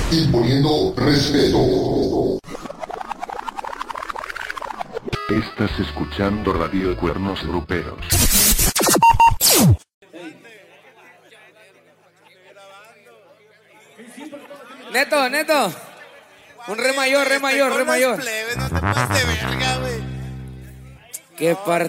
imponiendo respeto. Estás escuchando Radio Cuernos Gruperos. Neto. Un re mayor. Plebe, no te pases de verga, güey. Qué